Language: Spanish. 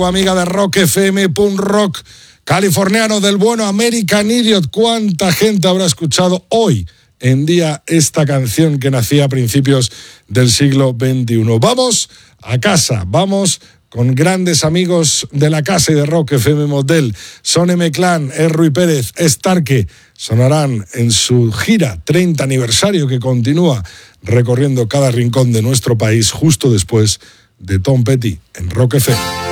Amiga de Rock FM, punk rock californiano del bueno American Idiot. ¿Cuánta gente habrá escuchado hoy en día esta canción que nacía a principios del siglo XXI? Vamos a casa, vamos con grandes amigos de la casa y de Rock FM Model. Son M-Clan, es Rui Pérez, es Tarque. Sonarán en su gira 30 aniversario que continúa recorriendo cada rincón de nuestro país justo después de Tom Petty en Rock FM.